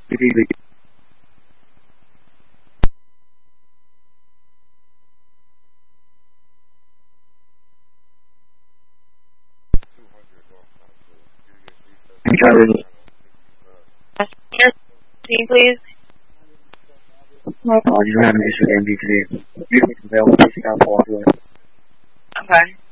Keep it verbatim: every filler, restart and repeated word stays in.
Please. My apologies, we're having an issue with M V today. You can available to pick out for us. Okay.